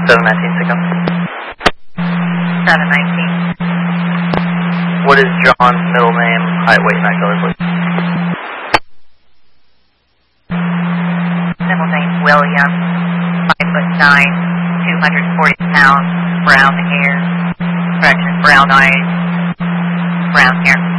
719, pick up. 719. What is John's middle name, height, weight, night color, please? Middle name William, 5'9", 240 pounds, brown hair, correction, brown eyes, brown hair.